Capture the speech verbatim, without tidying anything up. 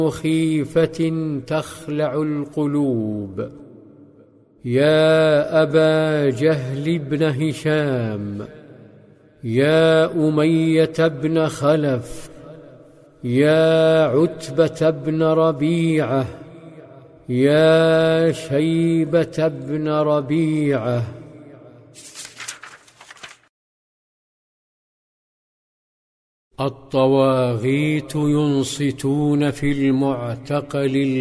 مخيفة تخلع القلوب. يا أبا جهل بن هشام، يا أمية بن خلف، يا عتبة بن ربيعة، يا شيبة بن ربيعة. الطواغيت ينصتون في المعتقل